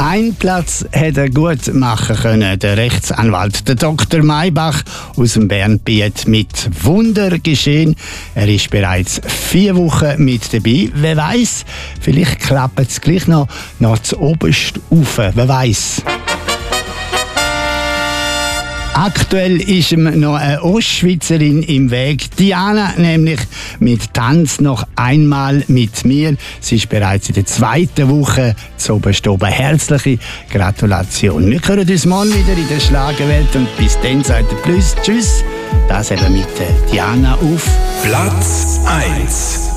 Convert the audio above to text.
Ein Platz hätte er gut machen können, der Rechtsanwalt, der Dr. Maybach aus dem Bernbiet mit Wundergeschehen. Er ist bereits 4 Wochen mit dabei. Wer weiß, vielleicht klappt es gleich noch zu oberst rauf. Wer weiß. Aktuell ist ihm noch eine Ostschweizerin im Weg. Diana nämlich mit Tanz noch einmal mit mir. Sie ist bereits in der 2. Woche zu oberst oben. Herzliche Gratulation. Wir hören uns morgen wieder in der Schlagerwelt und bis dann sagt der Plus. Tschüss. Das eben mit Diana auf Platz 1.